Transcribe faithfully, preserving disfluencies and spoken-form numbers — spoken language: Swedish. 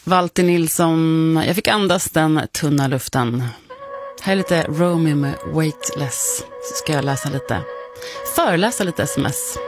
Walter Nilsson, jag fick andas den tunna luften. Här är lite Romeo med Weightless. Så ska jag läsa lite, föreläsa lite sms.